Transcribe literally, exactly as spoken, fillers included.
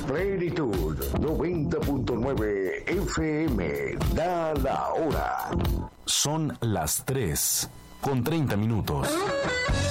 Plenitud noventa punto nueve F M. Da la hora. Son las tres con treinta minutos.